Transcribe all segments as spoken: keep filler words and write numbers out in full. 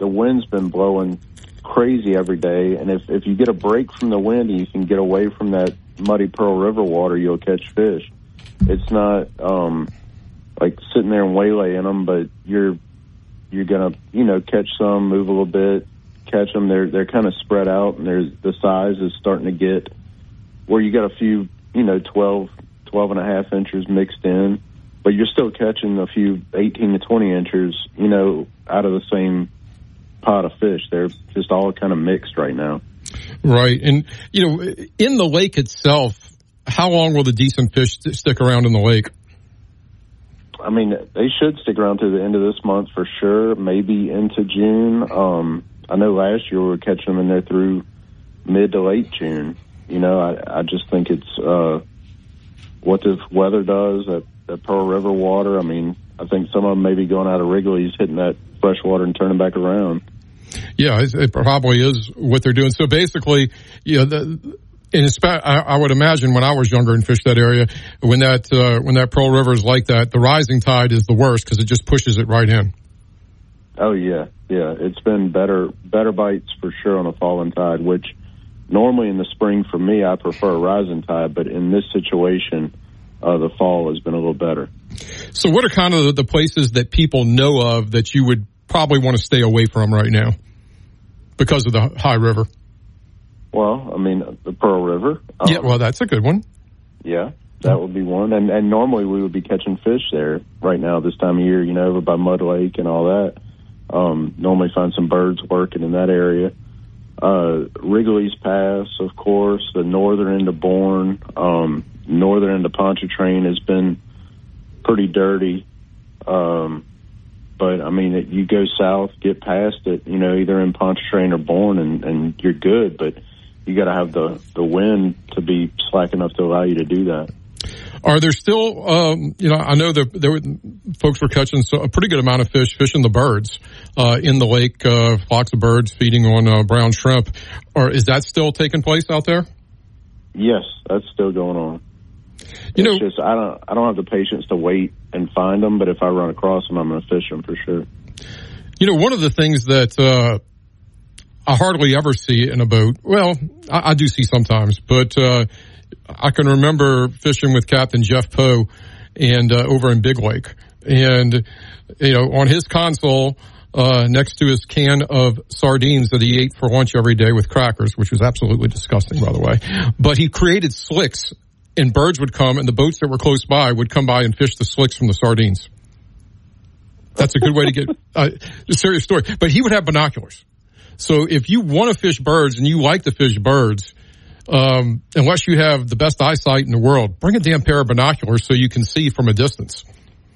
the wind's been blowing crazy every day, and if, if you get a break from the wind and you can get away from that muddy Pearl River water, you'll catch fish. It's not um, like sitting there and waylaying them, but you're you're gonna you know catch some, move a little bit, catch them. They're they're kind of spread out, and there's the size is starting to get where you got a few you know twelve, twelve and a half inches mixed in, but you're still catching a few eighteen to twenty inches you know out of the same pot of fish. They're just all kind of mixed right now. Right. And, you know, in the lake itself, how long will the decent fish st- stick around in the lake? I mean, they should stick around to the end of this month for sure, maybe into June. Um, I know last year we were catching them in there through mid to late June. You know, I, I just think it's uh, what the weather does at, at Pearl River water. I mean, I think some of them may be going out of Wrigley's, hitting that fresh water and turning back around. Yeah, it, it probably is what they're doing. So basically, you know, the, in I, I would imagine when I was younger and fished that area, when that uh, when that Pearl River is like that, the rising tide is the worst because it just pushes it right in. Oh yeah, yeah. It's been better better bites for sure on a falling tide. Which normally in the spring for me, I prefer a rising tide, but in this situation, uh, the fall has been a little better. So, what are kind of the places that people know of that you would probably want to stay away from right now because of the high river? Well, I mean, the Pearl River. Um, yeah, well, that's a good one. Yeah, that would be one. And, and normally we would be catching fish there right now this time of year, you know, over by Mud Lake and all that. Um, normally find some birds working in that area. Uh, Wrigley's Pass, of course, the northern end of Bourne, um, northern end of Pontchartrain has been pretty dirty. Um, But, I mean, it, you go south, get past it, you know, either in Pontchartrain or Bourne, and, and you're good. But you got to have the, the wind to be slack enough to allow you to do that. Are there still, um, you know, I know that there were, folks were catching so, a pretty good amount of fish, fishing the birds uh, in the lake, uh, flocks of birds feeding on uh, brown shrimp. Or is that still taking place out there? Yes, that's still going on. You it's know, just I don't I don't have the patience to wait and find them, but if I run across them, I'm going to fish them for sure. You know, one of the things that uh, I hardly ever see in a boat, well, I, I do see sometimes, but uh, I can remember fishing with Captain Jeff Poe and uh, over in Big Lake, and you know, on his console. Uh, next to his can of sardines that he ate for lunch every day with crackers, which was absolutely disgusting, by the way. But he created slicks, and birds would come, and the boats that were close by would come by and fish the slicks from the sardines. That's a good way to get uh, a serious story. But he would have binoculars. So if you want to fish birds and you like to fish birds, um, unless you have the best eyesight in the world, bring a damn pair of binoculars so you can see from a distance.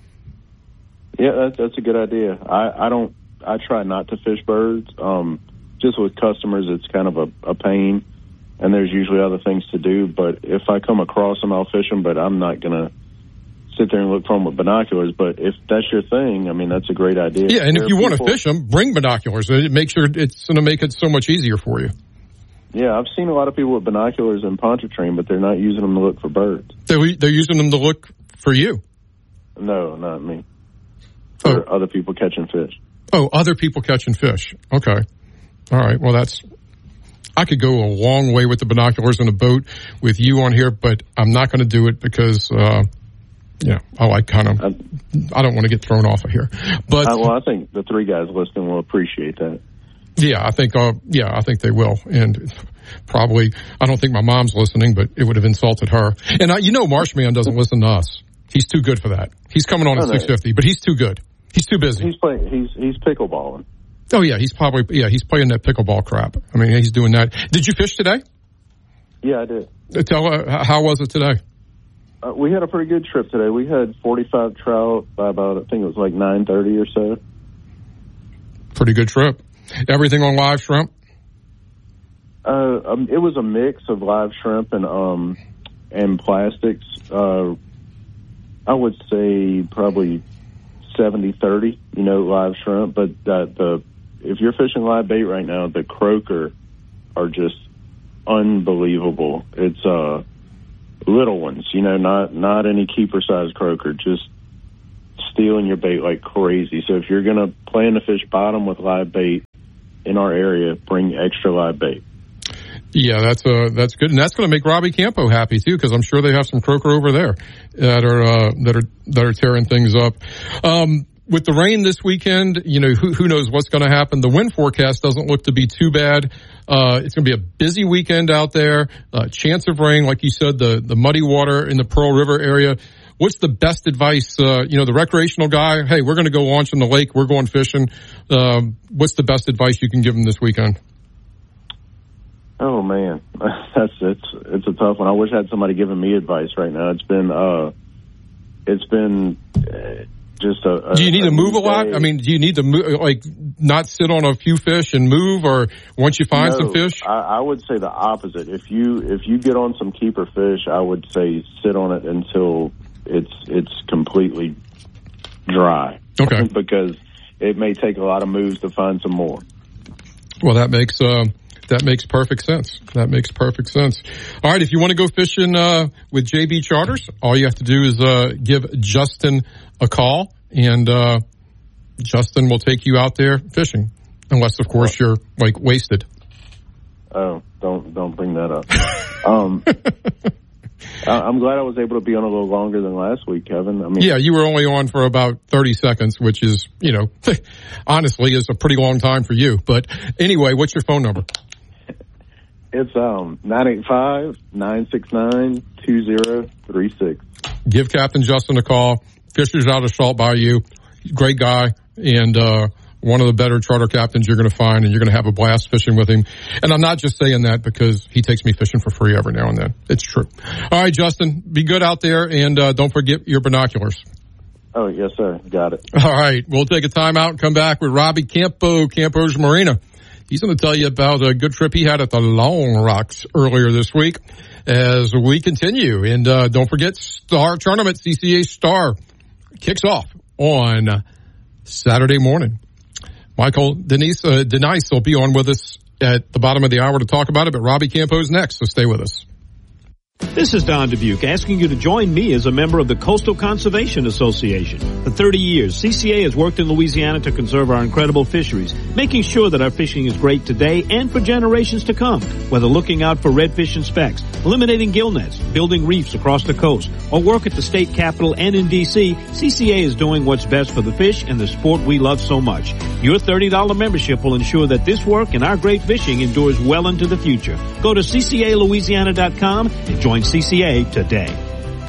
Yeah, that's, that's a good idea. I, I don't. I try not to fish birds. Um, just with customers, it's kind of a, a pain, and there's usually other things to do. But if I come across them, I'll fish them, but I'm not going to sit there and look for them with binoculars. But if that's your thing, I mean, that's a great idea. Yeah, and there if you people, want to fish them, bring binoculars. It makes sure it's going to make it so much easier for you. Yeah, I've seen a lot of people with binoculars in Pontchartrain, but they're not using them to look for birds. They're, they're using them to look for you? No, not me. For oh. other people catching fish. Oh, other people catching fish. Okay. All right. Well, that's, I could go a long way with the binoculars in a boat with you on here, but I'm not going to do it because, uh, yeah, I like kind of, I don't want to get thrown off of here. But, uh, well, I think the three guys listening will appreciate that. Yeah, I think, uh, yeah, I think they will. And probably, I don't think my mom's listening, but it would have insulted her. And I, you know, Marshman doesn't listen to us. He's too good for that. He's coming on at six fifty, but he's too good. He's too busy. He's playing. He's he's pickleballing. Oh yeah, he's probably yeah he's playing that pickleball crap. I mean, he's doing that. Did you fish today? Yeah, I did. Uh, tell uh, how was it today? Uh, we had a pretty good trip today. We had forty-five trout by about I think it was like nine thirty or so. Pretty good trip. Everything on live shrimp? Uh, um, it was a mix of live shrimp and um and plastics. Uh, I would say probably seventy thirty, you know, live shrimp. But uh, the if you're fishing live bait right now, the croaker are just unbelievable. It's uh, little ones, you know, not not any keeper-sized croaker, just stealing your bait like crazy. So if you're going to plan to fish bottom with live bait, in our area, bring extra live bait. Yeah, that's uh, that's good, and that's going to make Robbie Campo happy too, because I'm sure they have some croaker over there that are uh, that are that are tearing things up. Um, with the rain this weekend, you know, who who knows what's going to happen. The wind forecast doesn't look to be too bad. Uh, it's going to be a busy weekend out there. Uh, chance of rain, like you said, the the muddy water in the Pearl River area. What's the best advice? Uh, you know, the recreational guy. Hey, we're going to go launch in the lake. We're going fishing. Um, what's the best advice you can give them this weekend? Oh man, that's it's it's a tough one. I wish I had somebody giving me advice right now. It's been uh, it's been uh, just a. a do you need a to move a day. lot? I mean, do you need to move, like not sit on a few fish and move, or once you find no, some fish? I, I would say the opposite. If you if you get on some keeper fish, I would say sit on it until it's it's completely dry. Okay. Because it may take a lot of moves to find some more. Well, that makes. Uh, That makes perfect sense. That makes perfect sense. All right, if you want to go fishing uh, with J B Charters, all you have to do is uh, give Justin a call, and uh, Justin will take you out there fishing, unless, of course, you're, like, wasted. Oh, don't don't bring that up. um, I'm glad I was able to be on a little longer than last week, Kevin. I mean, yeah, you were only on for about thirty seconds, which is, you know, honestly, is a pretty long time for you. But anyway, what's your phone number? It's um nine eight five, nine six nine, two zero three six. Give Captain Justin a call. Fisher's out of Salt Bayou. Great guy, and uh one of the better charter captains you're going to find, and you're going to have a blast fishing with him. And I'm not just saying that because he takes me fishing for free every now and then. It's true. All right, Justin, be good out there, and uh don't forget your binoculars. Oh, yes, sir. Got it. All right, we'll take a time out and come back with Robbie Campo, Campo's Marina. He's going to tell you about a good trip he had at the Long Rocks earlier this week as we continue. And uh, don't forget, Star Tournament, C C A Star, kicks off on Saturday morning. Michael Denise, uh, Denise will be on with us at the bottom of the hour to talk about it, but Robbie Campo's next, so stay with us. This is Don Dubuque asking you to join me as a member of the Coastal Conservation Association. For thirty years, C C A has worked in Louisiana to conserve our incredible fisheries, making sure that our fishing is great today and for generations to come. Whether looking out for redfish and specks, eliminating gill nets, building reefs across the coast, or work at the state capitol and in D C, C C A is doing what's best for the fish and the sport we love so much. Your thirty dollars membership will ensure that this work and our great fishing endures well into the future. Go to C C A Louisiana dot com and join C C A today.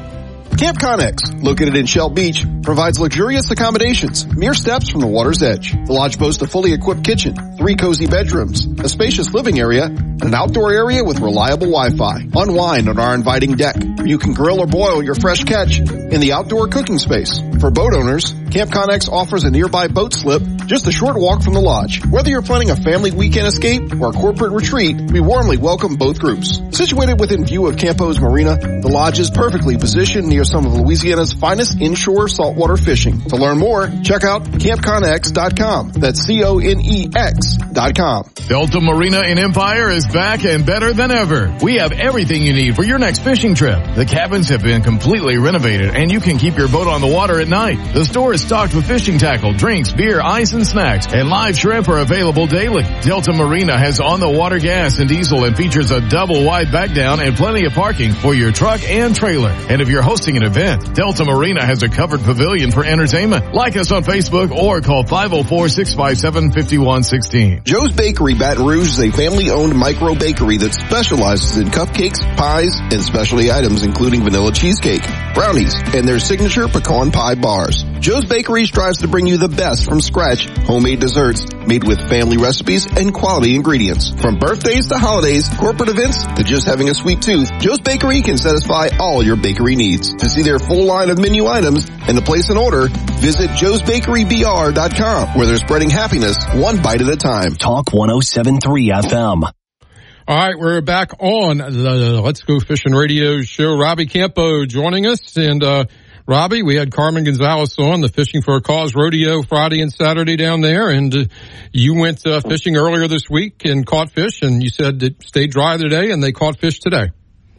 Camp Connex, located in Shell Beach, provides luxurious accommodations, mere steps from the water's edge. The lodge boasts a fully equipped kitchen, three cozy bedrooms, a spacious living area, and an outdoor area with reliable Wi-Fi. Unwind on our inviting deck, where you can grill or boil your fresh catch in the outdoor cooking space. For boat owners, Camp Connex offers a nearby boat slip, just a short walk from the lodge. Whether you're planning a family weekend escape or a corporate retreat, we warmly welcome both groups. Situated within view of Campo's Marina, the lodge is perfectly positioned near some of Louisiana's finest inshore saltwater fishing. To learn more, check out camp connex dot com. That's C O N E X dot com. Delta Marina in Empire is back and better than ever. We have everything you need for your next fishing trip. The cabins have been completely renovated, and you can keep your boat on the water at night. The store is stocked with fishing tackle, drinks, beer, ice, and snacks, and live shrimp are available daily. Delta Marina has on-the-water gas and diesel and features a double-wide back-down and plenty of parking for your truck and trailer. And if you're hosting an event, Delta Marina has a covered pavilion for entertainment. Like us on Facebook or call five oh four, six five seven, five one one six. Joe's Bakery Baton Rouge is a family-owned micro bakery that specializes in cupcakes, pies, and specialty items including vanilla cheesecake, brownies, and their signature pecan pie bars. Joe's Bakery strives to bring you the best from scratch homemade desserts made with family recipes and quality ingredients. From birthdays to holidays, corporate events to just having a sweet tooth, Joe's Bakery can satisfy all your bakery needs. To see their full line of menu items and to place an order, visit joes bakery b r dot com, where they're spreading happiness one bite at a time. Talk one oh seven point three F M. All right, we're back on the Let's Go Fishing Radio show. Robbie Campo joining us. And, uh, Robbie, we had Carmen Gonzalez on the Fishing for a Cause rodeo Friday and Saturday down there. And uh, you went uh, fishing earlier this week and caught fish. And you said it stayed dry today and they caught fish today.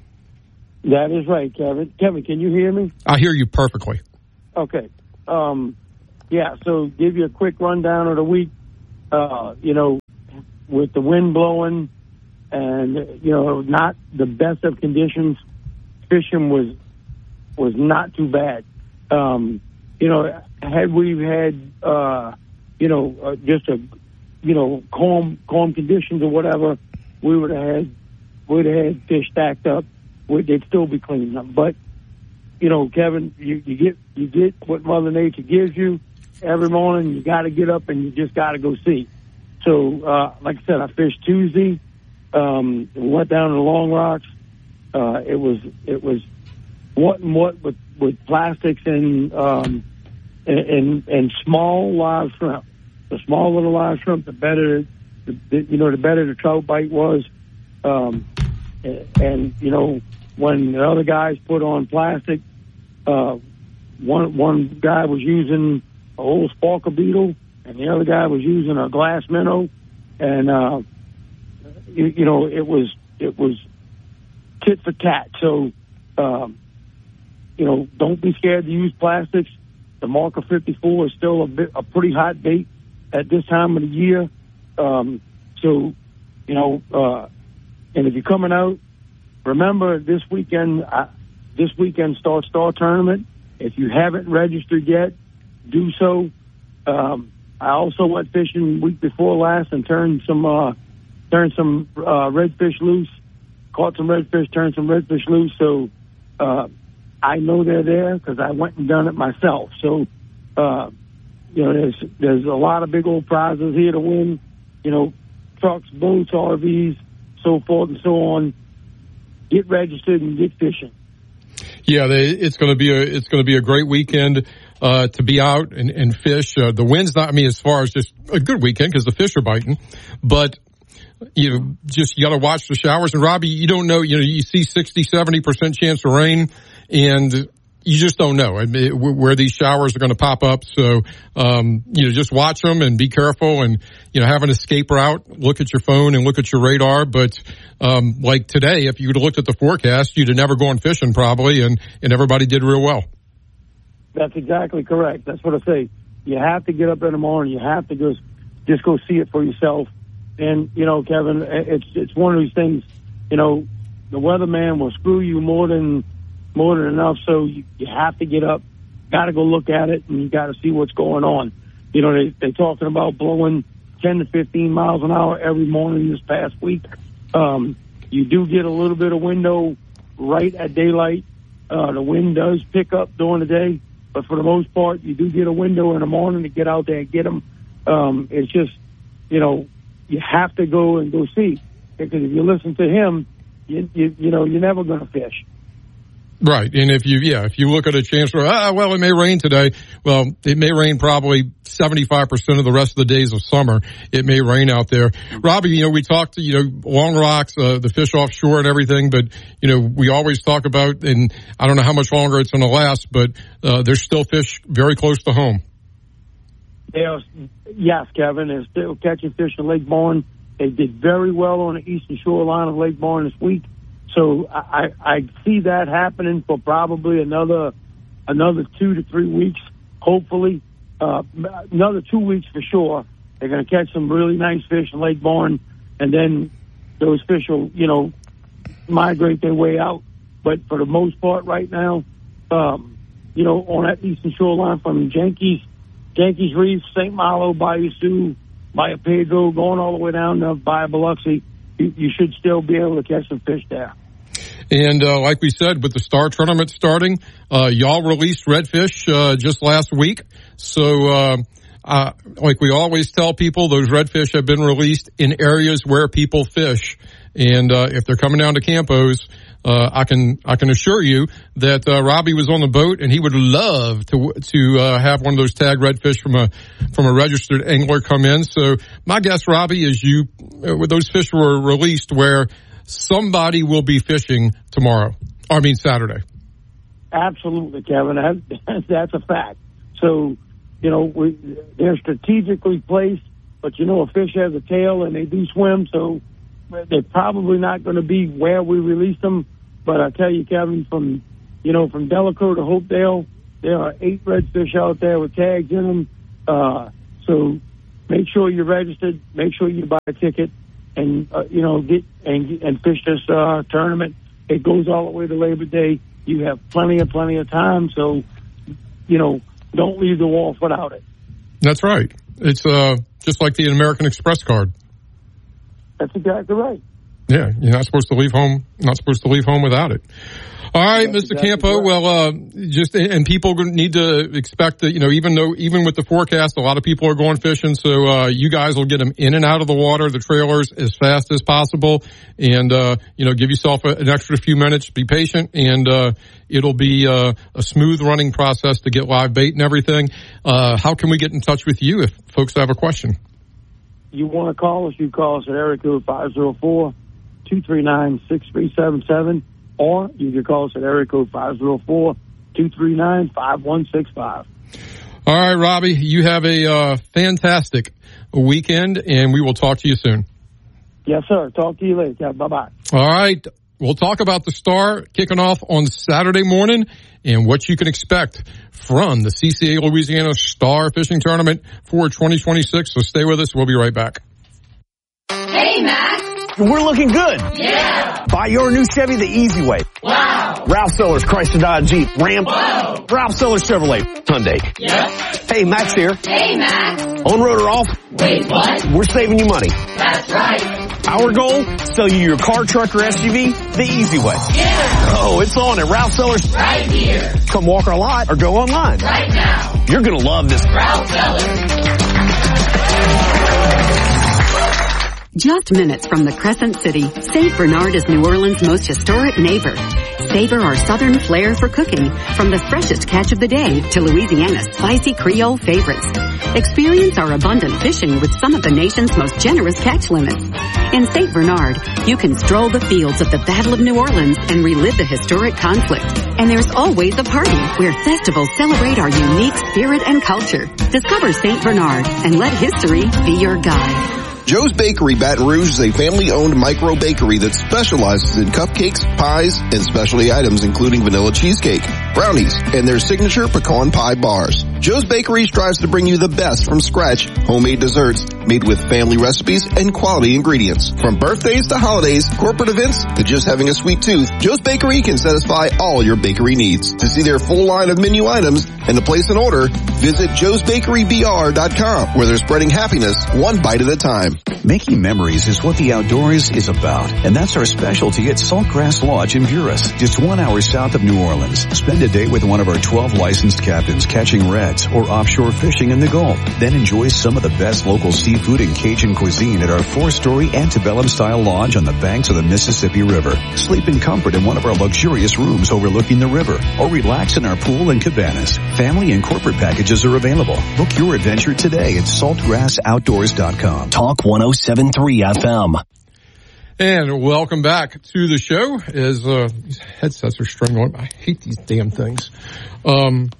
That is right, Kevin. Kevin, can you hear me? I hear you perfectly. Okay. Um, yeah, so give you a quick rundown of the week. Uh, you know, with the wind blowing and, you know, not the best of conditions, fishing was was not too bad. Um, you know, had we had, uh, you know, uh, just a, you know, calm calm conditions or whatever, we would have had would have had fish stacked up. They'd still be cleaning them. But, you know, Kevin, you, you get you get what Mother Nature gives you every morning. You got to get up and you just got to go see. So, uh, like I said, I fished Tuesday. Um, went down to the Long Rocks. Uh, it was it was what and what with, with plastics and, um, and and and small live shrimp. The smaller the live shrimp, the better. The, the, you know, the better the trout bite was. Um, and, and you know, when the other guys put on plastic, uh, one one guy was using a whole sparkle beetle, and the other guy was using a glass minnow, and uh, you, you know, it was it was tit for tat. So, um, you know, don't be scared to use plastics. The Marker fifty-four is still a bit a pretty hot bait at this time of the year. Um, so, you know, uh, and if you're coming out, remember this weekend. Uh, this weekend starts Star Tournament. If you haven't registered yet, do so. Um, I also went fishing week before last and turned some uh, turned some uh, redfish loose. Caught some redfish, turned some redfish loose. So uh, I know they're there because I went and done it myself. So uh, you know, there's there's a lot of big old prizes here to win. You know, trucks, boats, R Vs, so forth and so on. Get registered and get fishing. Yeah, they, it's going to be a it's going to be a great weekend uh, to be out and, and fish. Uh, the wind's not, I mean, as far as just a good weekend because the fish are biting, but you know, just you got to watch the showers. And Robbie, you don't know, you know, you see sixty, seventy percent chance of rain, and you just don't know I mean, where these showers are going to pop up. So, um, you know, just watch them and be careful and, you know, have an escape route. Look at your phone and look at your radar. But, um, like today, if you would have looked at the forecast, you'd have never gone fishing probably, and, and everybody did real well. That's exactly correct. That's what I say. You have to get up in the morning. You have to go, just go see it for yourself. And, you know, Kevin, it's, it's one of these things, you know, the weatherman will screw you more than, more than enough, so you, you have to get up, got to go look at it, and you got to see what's going on. You know, they, they're talking about blowing ten to fifteen miles an hour every morning this past week. Um, you do get a little bit of window right at daylight. Uh, the wind does pick up during the day, but for the most part, you do get a window in the morning to get out there and get them. Um, it's just, you know, you have to go and go see, because if you listen to him, you, you, you know, you're never going to fish. Right. And if you, yeah, if you look at a chance for, ah, well, it may rain today. Well, it may rain probably seventy-five percent of the rest of the days of summer. It may rain out there. Robbie, you know, we talked, you know, Long Rocks, uh, the fish offshore and everything, but, you know, we always talk about, and I don't know how much longer it's going to last, but, uh, there's still fish very close to home. There's, yes, Kevin, they're still catching fish in Lake Bourne. They did very well on the eastern shoreline of Lake Bourne this week. So I, I see that happening for probably another another two to three weeks, hopefully. Uh, another two weeks for sure. They're going to catch some really nice fish in Lake Bourne, and then those fish will, you know, migrate their way out. But for the most part right now, um, you know, on that eastern shoreline from Jenkins, Jenkins Reef, Saint Malo, Bayou Sioux, Bayou Pedro, going all the way down to Bayou Biloxi, you, you should still be able to catch some fish there. And uh, like we said, with the Star Tournament starting, uh, y'all released redfish uh, just last week. So, uh, uh, like we always tell people, those redfish have been released in areas where people fish. And uh, if they're coming down to Campos, uh, I can I can assure you that uh, Robbie was on the boat, and he would love to to uh, have one of those tagged redfish from a from a registered angler come in. So my guess, Robbie, is you uh, those fish were released where somebody will be fishing tomorrow. I mean Saturday. Absolutely, Kevin. That, that's a fact. So, you know, we, they're strategically placed, but you know, a fish has a tail and they do swim, so they're probably not going to be where we release them. But I tell you, Kevin, from, you know, from Delacroix to Hopedale, there are eight redfish out there with tags in them. Uh, so make sure you're registered, make sure you buy a ticket, and uh, you know get and and fish this uh, tournament. It goes all the way to Labor Day. You have plenty of plenty of time, so you know don't leave the wharf without it. That's right. It's uh, just like the American Express card. That's exactly right. Yeah, you're not supposed to leave home. Not supposed to leave home without it. All right, That's Mister Exactly Campo. Right. Well, uh, just and people need to expect that. You know, even though even with the forecast, a lot of people are going fishing. So uh, you guys will get them in and out of the water, the trailers, as fast as possible, and uh, you know, give yourself a, an extra few minutes. Be patient, and uh, it'll be uh, a smooth running process to get live bait and everything. Uh, how can we get in touch with you if folks have a question? You want to call us? You call us at area code five zero four, two three nine, six three seven seven, or you can call us at area code five zero four, two three nine, five one six five. All right, Robbie, you have a uh, fantastic weekend, and we will talk to you soon. Yes, sir. Talk to you later. Yeah, bye-bye. All right. We'll talk about the Star kicking off on Saturday morning and what you can expect from the C C A Louisiana Star Fishing Tournament for twenty twenty-six. So stay with us. We'll be right back. Hey, Matt. We're looking good. Yeah. Buy your new Chevy the easy way. Wow. Ralph Sellers Chrysler Dodge Jeep Ram. Whoa. Ralph Sellers Chevrolet Hyundai. Yep. Hey, Max here. Hey, Matt. On road or off? Wait, what? We're saving you money. That's right. Our goal? Sell you your car, truck, or S U V the easy way. Yeah. Oh, it's on at Ralph Sellers. Right here. Come walk our lot or go online. Right now. You're going to love this. Ralph Sellers. Just minutes from the Crescent City, Saint Bernard is New Orleans' most historic neighbor. Savor our southern flair for cooking, from the freshest catch of the day to Louisiana's spicy Creole favorites. Experience our abundant fishing with some of the nation's most generous catch limits. In Saint Bernard, you can stroll the fields of the Battle of New Orleans and relive the historic conflict. And there's always a party where festivals celebrate our unique spirit and culture. Discover Saint Bernard and let history be your guide. Joe's Bakery Baton Rouge is a family-owned micro bakery that specializes in cupcakes, pies, and specialty items including vanilla cheesecake, brownies, and their signature pecan pie bars. Joe's Bakery strives to bring you the best from scratch homemade desserts made with family recipes and quality ingredients. From birthdays to holidays, corporate events to just having a sweet tooth, Joe's Bakery can satisfy all your bakery needs. To see their full line of menu items and to place an order, visit joes bakery b r dot com, where they're spreading happiness one bite at a time. Making memories is what the outdoors is about, and that's our specialty at Saltgrass Lodge in Buras, just one hour south of New Orleans. Spend a day with one of our twelve licensed captains catching reds or offshore fishing in the Gulf. Then enjoy some of the best local seafood and Cajun cuisine at our four-story antebellum-style lodge on the banks of the Mississippi River. Sleep in comfort in one of our luxurious rooms overlooking the river, or relax in our pool and cabanas. Family and corporate packages are available. Book your adventure today at saltgrass outdoors dot com. Talk one oh seven point three F M. And welcome back to the show. As uh, these headsets are struggling, I hate these damn things. Um,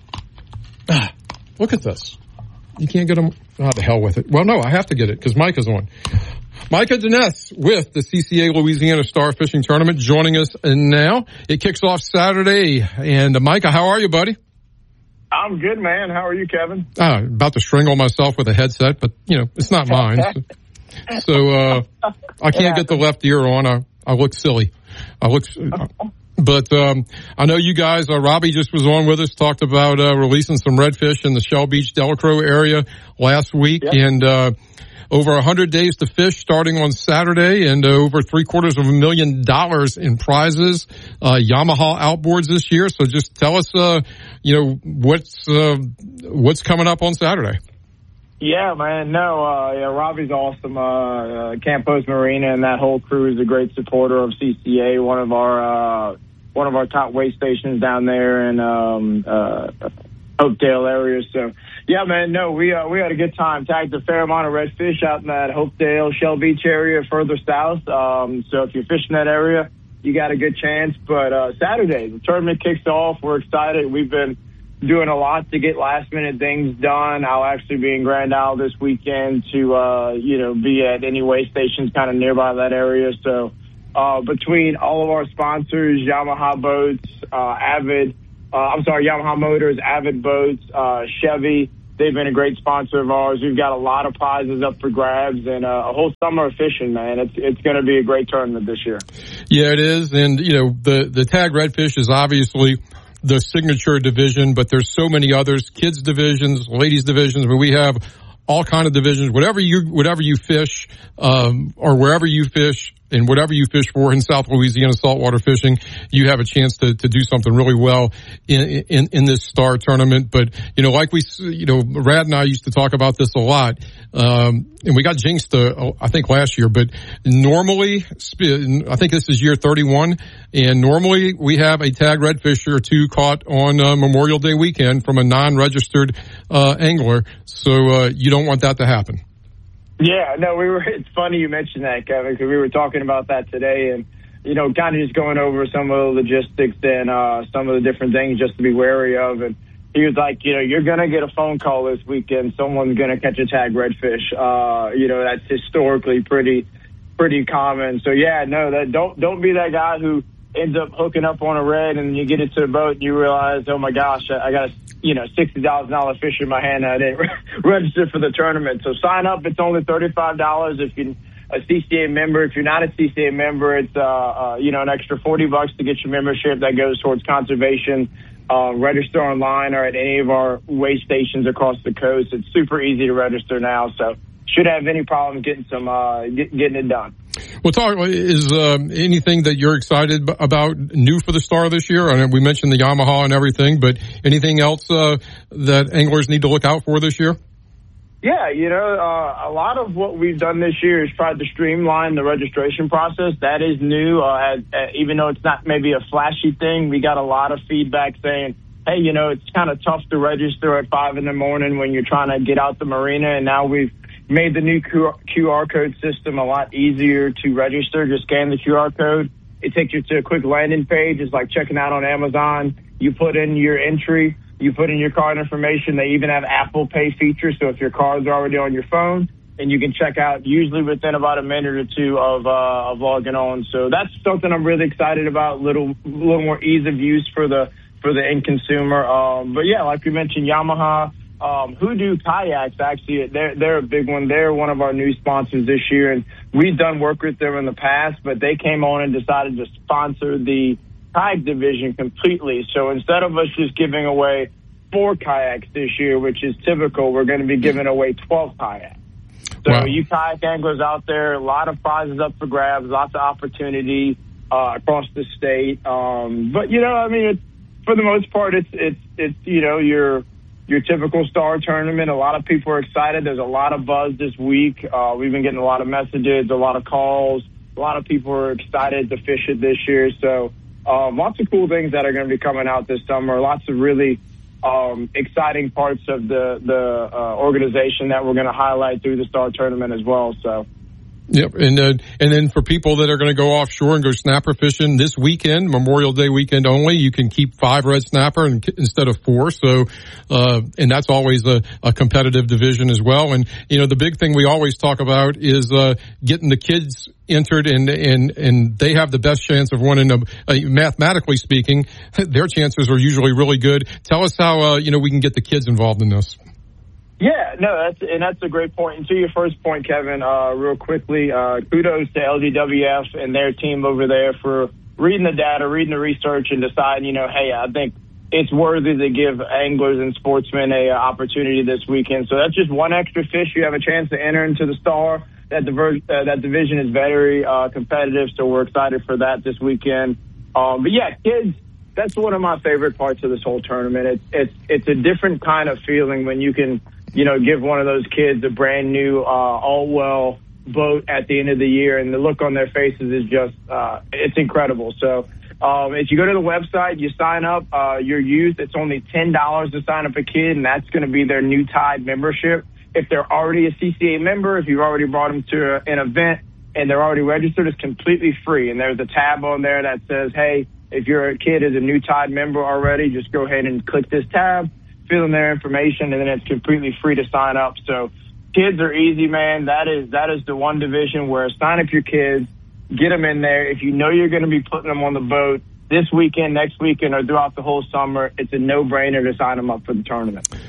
ah, look at this. You can't get them. Oh, the hell with it. Well, no, I have to get it because Micah's on. Micah Deness with the C C A Louisiana Star Fishing Tournament joining us now. It kicks off Saturday. And uh, Micah, how are you, buddy? I'm good, man. How are you, Kevin? Uh, about to strangle myself with a headset, but, you know, it's not mine. so, so uh, I can't get the left ear on. I, I look silly. I look, but um, I know you guys, uh, Robbie just was on with us, talked about uh, releasing some redfish in the Shell Beach, Delacroix area last week. Yep. And uh, over one hundred days to fish starting on Saturday, and uh, over three quarters of a million dollars in prizes. Uh, Yamaha outboards this year. So just tell us, uh, you know, what's uh, what's coming up on Saturday. Yeah, man. No, uh, yeah, Robbie's awesome. Uh, uh, Campos Marina and that whole crew is a great supporter of C C A. One of our uh, one of our top weigh stations down there in um, uh, Hopedale area. So. Yeah, man, no, we uh, we had a good time. Tagged a fair amount of redfish out in that Hopedale, Shell Beach area further south. Um, so if you're fishing that area, you got a good chance. But uh, Saturday, the tournament kicks off. We're excited. We've been doing a lot to get last-minute things done. I'll actually be in Grand Isle this weekend to, uh, you know, be at any weigh stations kind of nearby that area. So uh, between all of our sponsors, Yamaha Boats, uh, Avid, uh, I'm sorry, Yamaha Motors, Avid Boats, uh, Chevy, They've been a great sponsor of ours. We've got a lot of prizes up for grabs and uh, a whole summer of fishing, man. It's it's going to be a great tournament this year. Yeah, it is. And, you know, the, the tag redfish is obviously the signature division, but there's so many others, kids divisions, ladies divisions. I mean, we have all kind of divisions. Whatever you, whatever you fish, um, or wherever you fish, and whatever you fish for in South Louisiana saltwater fishing, you have a chance to, to do something really well in, in, in this star tournament. But, you know, like we, you know, Rad and I used to talk about this a lot. Um, and we got jinxed, uh, I think last year, but normally, I think this is year thirty-one, and normally we have a tag redfish or two caught on uh, Memorial Day weekend from a non-registered, uh, angler. So, uh, you don't want that to happen. Yeah, no, we were. It's funny you mentioned that, Kevin, because we were talking about that today, and you know, kind of just going over some of the logistics and uh, some of the different things just to be wary of. And he was like, you know, you're gonna get a phone call this weekend. Someone's gonna catch a tag redfish. Uh, you know, that's historically pretty, pretty common. So yeah, no, that don't don't be that guy who ends up hooking up on a red and you get it to the boat and you realize, oh my gosh, I got a you know, sixty thousand dollars fish in my hand and I didn't register for the tournament. So sign up. It's only thirty-five dollars if you're a C C A member. If you're not a C C A member, it's, uh, uh, you know, an extra forty bucks to get your membership that goes towards conservation. Uh, register online or at any of our weigh stations across the coast. It's super easy to register now. So should have any problem getting some, uh, get, getting it done. Well, talk, is um, anything that you're excited about new for the Star this year? I mean, we mentioned the Yamaha and everything, but anything else uh, that anglers need to look out for this year? Yeah, you know, uh, a lot of what we've done this year is tried to streamline the registration process. That is new, uh, as, uh, even though it's not maybe a flashy thing. We got a lot of feedback saying, hey, you know, it's kind of tough to register at five in the morning when you're trying to get out the marina, and now we've made the new Q R code system a lot easier to register. Just scan the Q R code. It takes you to a quick landing page. It's like checking out on Amazon. You put in your entry. You put in your card information. They even have Apple Pay features. So if your card's already on your phone, and you can check out usually within about a minute or two of, uh, of logging on. So that's something I'm really excited about. Little, little more ease of use for the, for the end consumer. Um, but yeah, like you mentioned, Yamaha. Um, Hoodoo Kayaks, actually, they're, they're a big one. They're one of our new sponsors this year, and we've done work with them in the past, but they came on and decided to sponsor the kayak division completely. So instead of us just giving away four kayaks this year, which is typical, we're going to be giving away twelve kayaks. So wow. You kayak anglers out there, a lot of prizes up for grabs, lots of opportunity uh, across the state. Um, but, you know, I mean, it's, for the most part, it's, it's, it's you know, your your typical Star tournament. A lot of people are excited. There's a lot of buzz this week. Uh, we've been getting a lot of messages, a lot of calls. A lot of people are excited to fish it this year. So um, lots of cool things that are going to be coming out this summer. Lots of really um, exciting parts of the, the uh, organization that we're going to highlight through the Star tournament as well. So. Yep, and uh, and then for people that are going to go offshore and go snapper fishing this weekend, Memorial Day weekend only, you can keep five red snapper and, instead of four. So, uh, and that's always a, a competitive division as well. And you know, the big thing we always talk about is uh, getting the kids entered, and and and they have the best chance of winning. A, uh, mathematically speaking, their chances are usually really good. Tell us how uh, you know we can get the kids involved in this. Yeah, no, that's and that's a great point. And to your first point, Kevin, uh, real quickly, uh, kudos to L D W F and their team over there for reading the data, reading the research, and deciding, you know, hey, I think it's worthy to give anglers and sportsmen a uh, opportunity this weekend. So that's just one extra fish you have a chance to enter into the Star. That diver- uh, that division is very uh, competitive, so we're excited for that this weekend. Um, but yeah, kids. That's one of my favorite parts of this whole tournament. It's it's it's a different kind of feeling when you can, you know, give one of those kids a brand new uh, all-well boat at the end of the year, and the look on their faces is just uh, it's incredible. So um, if you go to the website, you sign up, uh, your youth. It's only ten dollars to sign up a kid, and that's going to be their new Tide membership. If they're already a C C A member, if you've already brought them to a, an event and they're already registered, it's completely free. And there's a tab on there that says, hey, if your kid is a new Tide member already, just go ahead and click this tab, fill in their information, and then it's completely free to sign up. So kids are easy, man. That is that is the one division where sign up your kids, get them in there. If you know you're going to be putting them on the boat this weekend, next weekend, or throughout the whole summer, it's a no-brainer to sign them up for the tournament.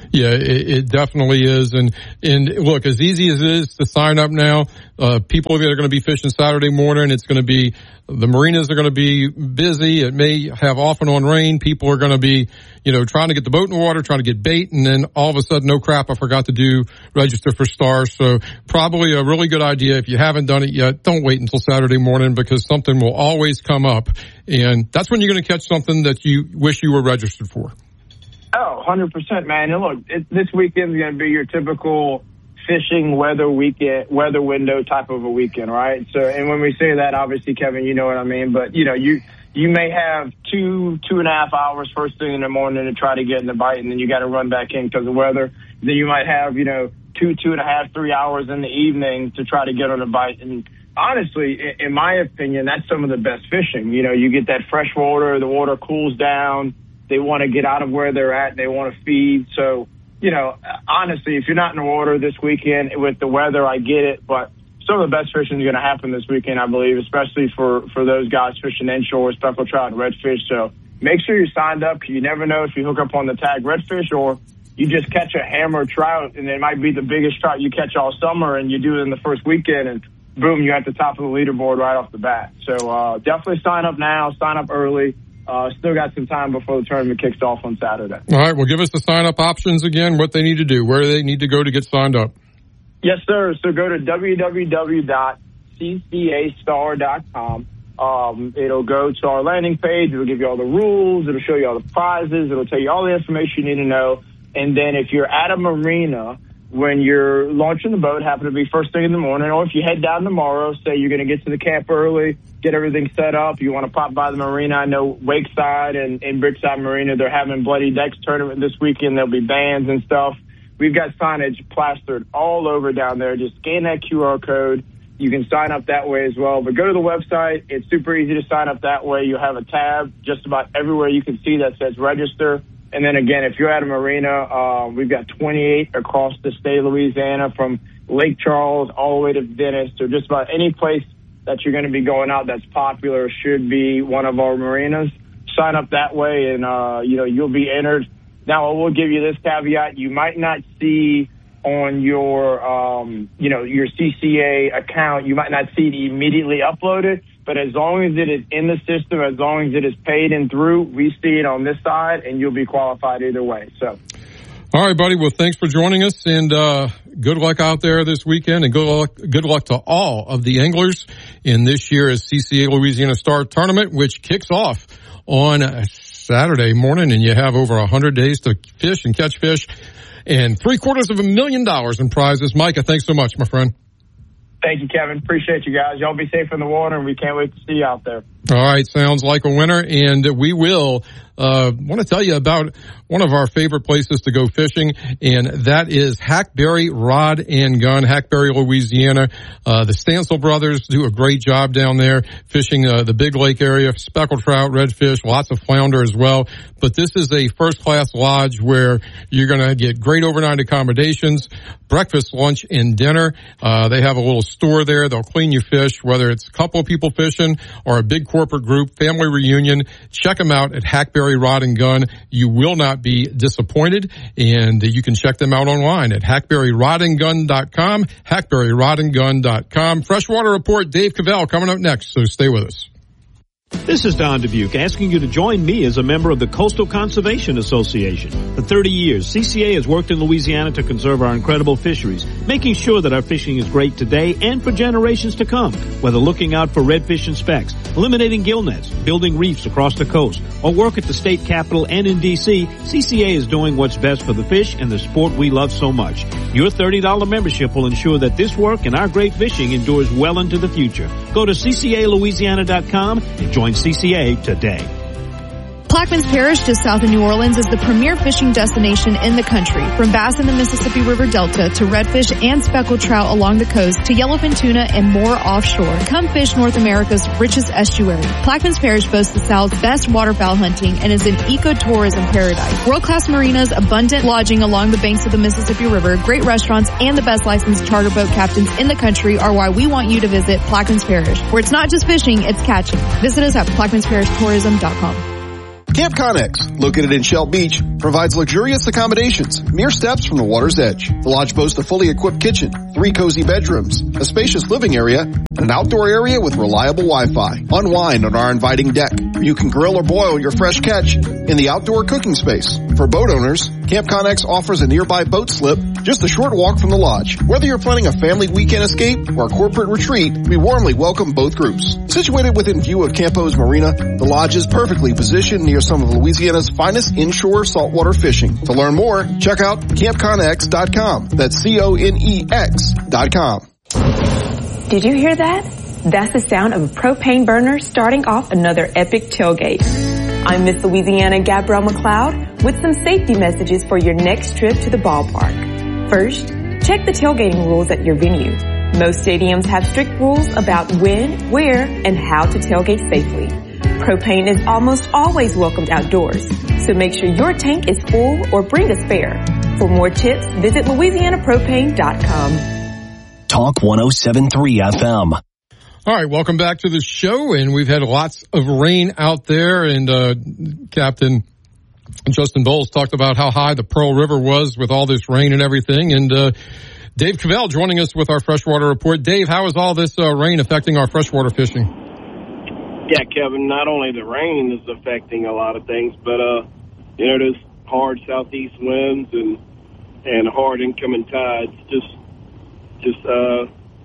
Yeah, it, it definitely is. And, and look, as easy as it is to sign up now, uh, people that are going to be fishing Saturday morning, it's going to be, the marinas are going to be busy. It may have off and on rain. People are going to be, you know, trying to get the boat in the water, trying to get bait, and then all of a sudden, no crap, I forgot to do register for stars. So probably a really good idea. If you haven't done it yet, don't wait until Saturday morning, because something will always come up. And that's when you're going to catch something that you wish you were registered for. Oh, one hundred percent, man. And look, it, this weekend is going to be your typical fishing weather weekend, weather window type of a weekend, right? So, and when we say that, obviously, Kevin, you know what I mean. But, you know, you you may have two, two and a half hours first thing in the morning to try to get in the bite, and then you got to run back in because of weather. Then you might have, you know, two, two and a half, three hours in the evening to try to get on a bite. And honestly, in my opinion, that's some of the best fishing. You know, you get that fresh water, the water cools down. They want to get out of where they're at. They want to feed. So, you know, honestly, if you're not in the water this weekend with the weather, I get it. But some of the best fishing is going to happen this weekend, I believe, especially for, for those guys fishing inshore, speckled trout and redfish. So make sure you're signed up, because you never know if you hook up on the tag redfish or you just catch a hammer trout, and it might be the biggest trout you catch all summer, and you do it in the first weekend, and boom, you're at the top of the leaderboard right off the bat. So uh, definitely sign up now, sign up early. Uh, still got some time before the tournament kicks off on Saturday. All right, well, give us the sign-up options again, what they need to do, where they need to go to get signed up. Yes, sir. So go to w w w dot c c a star dot com. Um, it'll go to our landing page. It'll give you all the rules. It'll show you all the prizes. It'll tell you all the information you need to know. And then if you're at a marina when you're launching the boat, happen to be first thing in the morning, or if you head down tomorrow, say you're going to get to the camp early, get everything set up, you want to pop by the marina. I know Wakeside and, and Brickside Marina, they're having Bloody Decks tournament this weekend. There'll be bands and stuff. We've got signage plastered all over down there. Just scan that Q R code. You can sign up that way as well. But go to the website. It's super easy to sign up that way. You'll have a tab just about everywhere you can see that says register. And then again, if you're at a marina, uh, we've got twenty-eight across the state of Louisiana, from Lake Charles all the way to Venice. So just about any place that you're going to be going out that's popular should be one of our marinas. Sign up that way, and uh, you know, you'll be entered. Now, I will give you this caveat: you might not see on your, um, you know, your C C A account, you might not see it immediately uploaded. But as long as it is in the system, as long as it is paid and through, we see it on this side, and you'll be qualified either way. So, all right, buddy. Well, thanks for joining us, and uh, good luck out there this weekend, and good luck, good luck to all of the anglers in this year's C C A Louisiana Star Tournament, which kicks off on Saturday morning, and you have over one hundred days to fish and catch fish, and three quarters of a million dollars in prizes. Micah, thanks so much, my friend. Thank you, Kevin. Appreciate you guys. Y'all be safe in the water, and we can't wait to see you out there. All right. Sounds like a winner. And we will uh want to tell you about one of our favorite places to go fishing, and that is Hackberry Rod and Gun, Hackberry, Louisiana. Uh the Stansel brothers do a great job down there fishing uh, the Big Lake area, speckled trout, redfish, lots of flounder as well. But this is a first-class lodge where you're going to get great overnight accommodations, breakfast, lunch, and dinner. Uh they have a little store there. They'll clean your fish, whether it's a couple of people fishing or a big corporate group, family reunion. Check them out at Hackberry Rod and Gun. You will not be disappointed, and you can check them out online at hackberry rod and gun dot com, hackberry rod and gun dot com. Freshwater Report, Dave Cavell coming up next, so stay with us. This is Don Dubuque asking you to join me as a member of the Coastal Conservation Association. For thirty years, C C A has worked in Louisiana to conserve our incredible fisheries, making sure that our fishing is great today and for generations to come. Whether looking out for redfish and specks, eliminating gill nets, building reefs across the coast, or work at the state capitol and in D C, C C A is doing what's best for the fish and the sport we love so much. Your thirty dollars membership will ensure that this work and our great fishing endures well into the future. Go to c c a louisiana dot com and join C C A today. Plaquemines Parish, just south of New Orleans, is the premier fishing destination in the country. From bass in the Mississippi River Delta to redfish and speckled trout along the coast to yellowfin tuna and more offshore. Come fish North America's richest estuary. Plaquemines Parish boasts the South's best waterfowl hunting and is an ecotourism paradise. World-class marinas, abundant lodging along the banks of the Mississippi River, great restaurants, and the best licensed charter boat captains in the country are why we want you to visit Plaquemines Parish, where it's not just fishing, it's catching. Visit us at plaquemines parish tourism dot com. Camp Connex, located in Shell Beach, provides luxurious accommodations, mere steps from the water's edge. The lodge boasts a fully equipped kitchen, three cozy bedrooms, a spacious living area, and an outdoor area with reliable Wi-Fi. Unwind on our inviting deck, where you can grill or boil your fresh catch in the outdoor cooking space. For boat owners, Camp Connex offers a nearby boat slip just a short walk from the lodge. Whether you're planning a family weekend escape or a corporate retreat, we warmly welcome both groups. Situated within view of Campos Marina, the lodge is perfectly positioned near some of Louisiana's finest inshore saltwater fishing. To learn more, check out camp connex dot com. That's C O N E X dot com. Did you hear that? That's the sound of a propane burner starting off another epic tailgate. I'm Miss Louisiana Gabrielle McLeod with some safety messages for your next trip to the ballpark. First, check the tailgating rules at your venue. Most stadiums have strict rules about when, where, and how to tailgate safely. Propane is almost always welcomed outdoors, so make sure your tank is full or bring a spare. For more tips, visit louisiana propane dot com. Talk one oh seven point three F M. All right, welcome back to the show, and we've had lots of rain out there, and uh, Captain Justin Bowles talked about how high the Pearl River was with all this rain and everything, and uh, Dave Cavell joining us with our freshwater report. Dave, how is all this uh, rain affecting our freshwater fishing? Yeah, Kevin, not only the rain is affecting a lot of things, but, uh, you know, there's hard southeast winds and and hard incoming tides. Just, just, uh,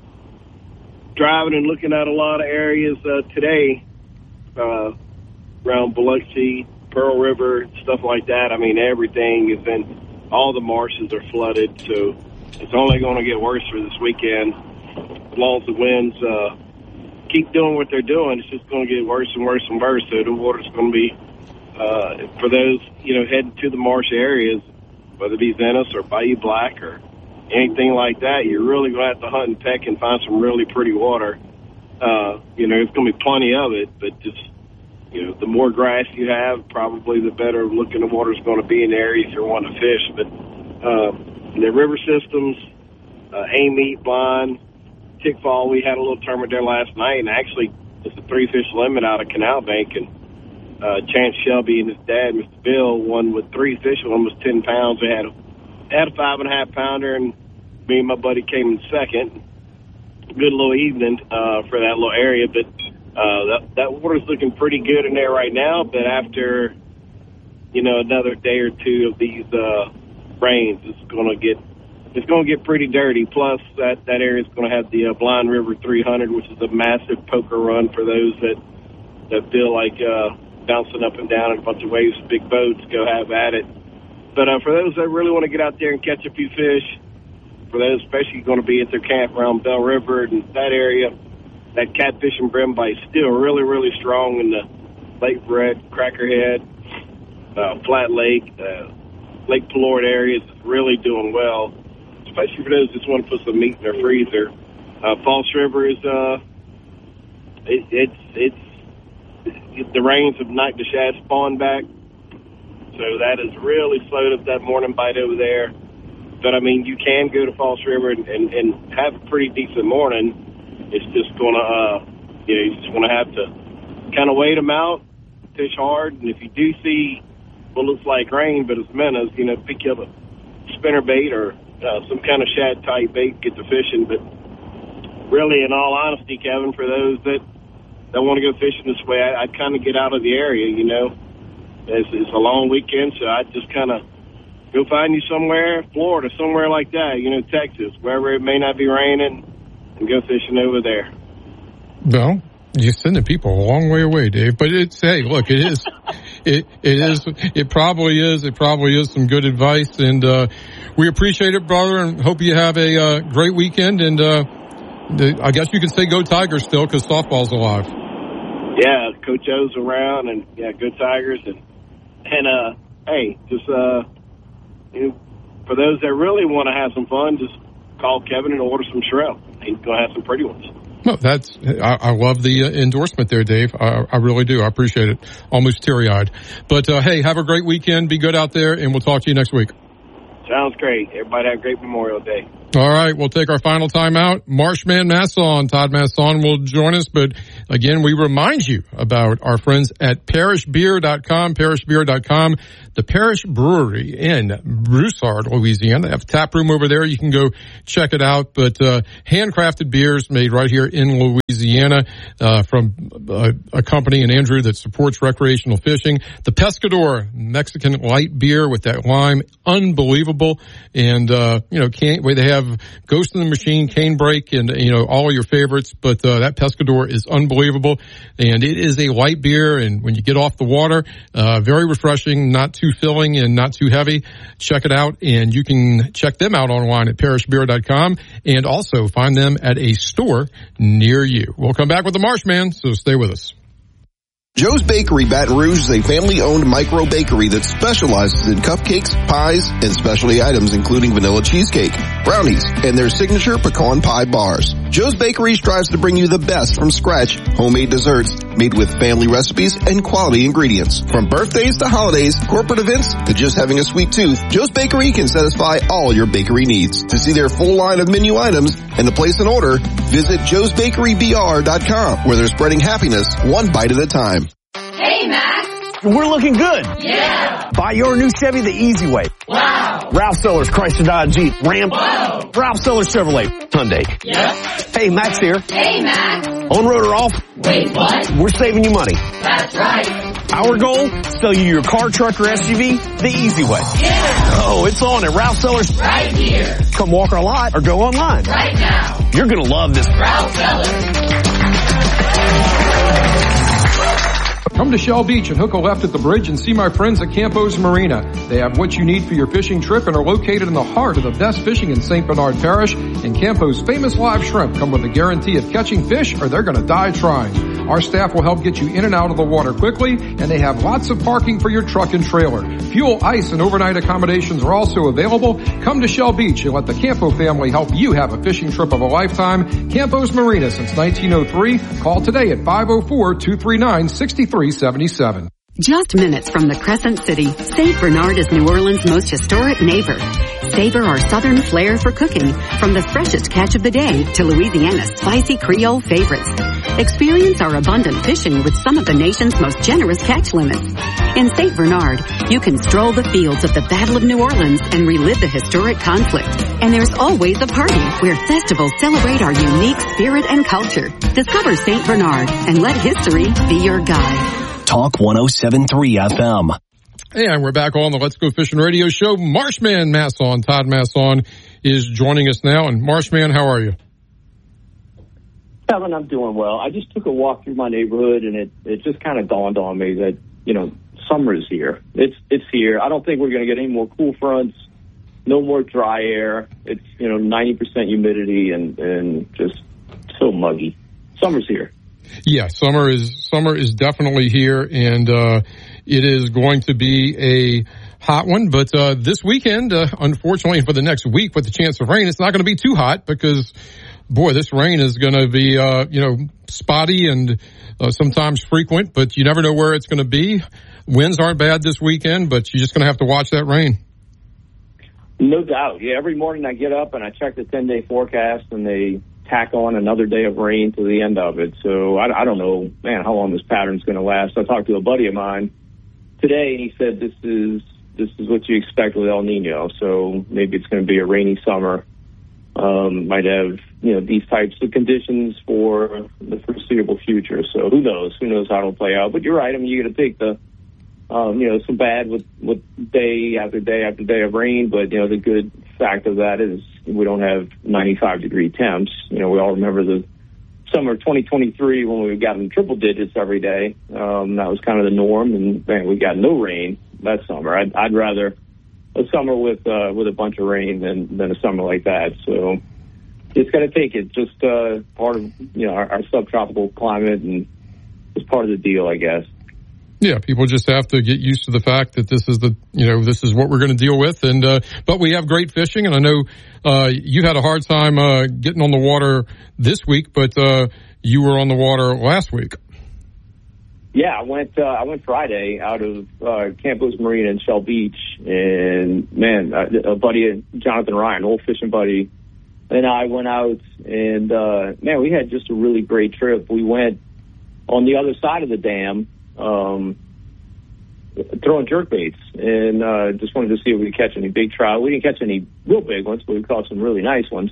driving and looking at a lot of areas uh, today uh, around Biloxi, Pearl River, stuff like that. I mean, everything is in, all the marshes are flooded, so it's only going to get worse for this weekend. As long as the winds uh, keep doing what they're doing, it's just going to get worse and worse and worse. So the water's going to be, uh, for those, you know, heading to the marsh areas, whether it be Venice or Bayou Black or anything like that, you're really going to have to hunt and peck and find some really pretty water. Uh, you know, there's going to be plenty of it, but just, you know, the more grass you have, probably the better looking the water's going to be in the areas you're wanting to fish. But uh, the river systems, uh, Amite, Blind, Tickfall, we had a little tournament there last night, and actually it's a three-fish limit out of Canal Bank, and uh, Chance Shelby and his dad, Mister Bill, won with three fish. One was ten pounds. They had a, they had a five-and-a-half pounder, and me and my buddy came in second. Good little evening uh, for that little area, but uh, that, that water's looking pretty good in there right now. But after, you know, another day or two of these uh, rains, it's going to get it's going to get pretty dirty. Plus, that that area is going to have the uh, Blind River three hundred, which is a massive poker run for those that that feel like uh, bouncing up and down in a bunch of waves, big boats. Go have at it. But uh, for those that really want to get out there and catch a few fish, for those especially going to be at their camp around Bell River and that area, that catfish and brim bite is still really, really strong in the Lake Brett, Crackerhead, uh, Flat Lake, uh, Lake Pelord areas is really doing well, especially for those that just want to put some meat in their freezer. Uh, False River is, uh, it, it's, it's, the rains have knocked the shad spawn back. So that has really slowed up that morning bite over there. But, I mean, you can go to False River and, and, and have a pretty decent morning. It's just going to, uh, you know, you just want to have to kind of wait them out, fish hard. And if you do see what looks like rain, but it's minnows, you know, pick you up a spinner bait or uh, some kind of shad-type bait, get to fishing. But really, in all honesty, Kevin, for those that, that want to go fishing this way, I, I'd kind of get out of the area, you know. It's, it's a long weekend, so I just kind of go find you somewhere, Florida, somewhere like that, you know, Texas, wherever it may not be raining, and go fishing over there. Well, you're sending people a long way away, Dave. But it's, hey, look, it is, it it is, it probably is, it probably is some good advice, and uh, we appreciate it, brother, and hope you have a uh, great weekend. And uh, the, I guess you can say go Tigers still because softball's alive. Yeah, Coach O's around, and yeah, go Tigers, and. And, uh, hey, just, uh, you know, for those that really want to have some fun, just call Kevin and order some shrimp. He's going to have some pretty ones. No, that's, I, I love the uh, endorsement there, Dave. I, I really do. I appreciate it. Almost teary-eyed. But, uh, hey, have a great weekend. Be good out there, and we'll talk to you next week. Sounds great. Everybody have a great Memorial Day. All right, we'll take our final time out. Marshman Masson, Todd Masson will join us, but again, we remind you about our friends at parish beer dot com, parish beer dot com, the Parish Brewery in Broussard, Louisiana. They have a tap room over there. You can go check it out, but uh, handcrafted beers made right here in Louisiana uh, from a, a company in Andrew that supports recreational fishing. The Pescador Mexican light beer with that lime, unbelievable. And, uh, you know, can't wait. They have Ghost in the Machine, Canebrake, and, you know, all your favorites. But uh, that Pescador is unbelievable. And it is a light beer. And when you get off the water, uh, very refreshing, not too filling and not too heavy. Check it out. And you can check them out online at parish beer dot com and also find them at a store near you. We'll come back with the Marshman, so stay with us. Joe's Bakery Baton Rouge is a family-owned micro bakery that specializes in cupcakes, pies, and specialty items including vanilla cheesecake, brownies, and their signature pecan pie bars. Joe's Bakery strives to bring you the best from scratch, homemade desserts made with family recipes and quality ingredients. From birthdays to holidays, corporate events to just having a sweet tooth, Joe's Bakery can satisfy all your bakery needs. To see their full line of menu items and to place an order, visit joes bakery b r dot com, where they're spreading happiness one bite at a time. Hey, Max. We're looking good. Yeah. Buy your new Chevy the easy way. Wow. Ralph Sellers Chrysler Dodge Jeep Ram. Whoa. Ralph Sellers Chevrolet Hyundai. Yep. Hey, Max here. Hey, Max. On road or off? Wait, what? We're saving you money. That's right. Our goal? Sell you your car, truck, or S U V the easy way. Yeah. Oh, it's on at Ralph Sellers. Right here. Come walk our lot or go online. Right now. You're going to love this. Ralph Sellers. Come to Shell Beach and hook a left at the bridge and see my friends at Campos Marina. They have what you need for your fishing trip and are located in the heart of the best fishing in Saint Bernard Parish. And Campos' famous live shrimp come with a guarantee of catching fish or they're going to die trying. Our staff will help get you in and out of the water quickly, and they have lots of parking for your truck and trailer. Fuel, ice, and overnight accommodations are also available. Come to Shell Beach and let the Campo family help you have a fishing trip of a lifetime. Campos Marina since nineteen oh three. Call today at five oh four, two three nine, six three seven seven. Just minutes from the Crescent City, Saint Bernard is New Orleans' most historic neighbor. Savor our southern flair for cooking, from the freshest catch of the day to Louisiana's spicy Creole favorites. Experience our abundant fishing with some of the nation's most generous catch limits. In Saint Bernard, you can stroll the fields of the Battle of New Orleans and relive the historic conflict. And there's always a party where festivals celebrate our unique spirit and culture. Discover Saint Bernard and let history be your guide. Talk one oh seven point three F M. Hey, and we're back on the Let's Go Fishing Radio Show. Marshman Masson, Todd Masson, is joining us now. And Marshman, how are you? Kevin, I'm doing well. I just took a walk through my neighborhood, and it, it just kind of dawned on me that, you know, summer is here. It's it's here. I don't think we're going to get any more cool fronts, no more dry air. It's, you know, ninety percent humidity and, and just so muggy. Summer's here. Yeah, summer is summer is definitely here, and uh, it is going to be a hot one. But uh, this weekend, uh, unfortunately, for the next week with the chance of rain, it's not going to be too hot because, boy, this rain is going to be, uh, you know, spotty and uh, sometimes frequent. But you never know where it's going to be. Winds aren't bad this weekend, but you're just going to have to watch that rain. No doubt. Yeah, every morning I get up and I check the ten-day forecast, and they tack on another day of rain to the end of it. So I, I don't know, man, how long this pattern's going to last. I talked to a buddy of mine today, and he said this is this is what you expect with El Nino. So maybe it's going to be a rainy summer. Um, might have, you know, these types of conditions for the foreseeable future. So who knows? Who knows how it'll play out? But you're right. I mean, you got to take the, um, you know, some bad with, with day after day after day of rain. But, you know, the good fact of that is we don't have ninety-five degree temps. You know, we all remember the summer of twenty twenty-three when we got in triple digits every day. Um, that was kind of the norm, and man, we got no rain that summer. I'd, I'd rather a summer with uh, with a bunch of rain than than a summer like that. So it's got to take it. Just uh, part of, you know, our, our subtropical climate, and it's part of the deal, I guess. Yeah, people just have to get used to the fact that this is the, you know, this is what we're going to deal with. And, uh, but we have great fishing. And I know, uh, you had a hard time, uh, getting on the water this week, but, uh, you were on the water last week. Yeah, I went, uh, I went Friday out of, uh, Campos Marina in Shell Beach. And man, a buddy, Jonathan Ryan, old fishing buddy, and I went out, and, uh, man, we had just a really great trip. We went on the other side of the dam, um, throwing jerkbaits, and uh, just wanted to see if we could catch any big trout. We didn't catch any real big ones, but we caught some really nice ones.